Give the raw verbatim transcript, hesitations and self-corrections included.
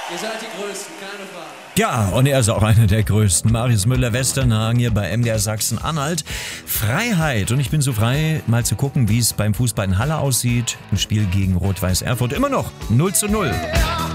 Ihr seid die Größten, keine Frage. Ja, und er ist auch einer der Größten. Marius Müller-Westernhagen hier bei M D R Sachsen-Anhalt. Freiheit. Und ich bin so frei, mal zu gucken, wie es beim Fußball in Halle aussieht. Im Spiel gegen Rot-Weiß Erfurt immer noch null zu null.